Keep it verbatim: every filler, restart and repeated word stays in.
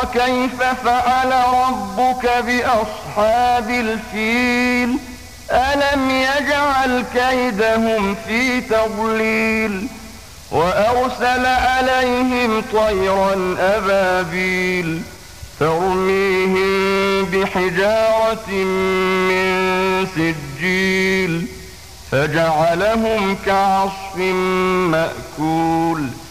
كيف فعل ربك بأصحاب الفيل ألم يجعل كيدهم في تضليل وأرسل عليهم طيرا أبابيل ترميهم بحجارة من سجيل فجعلهم كعصف مأكول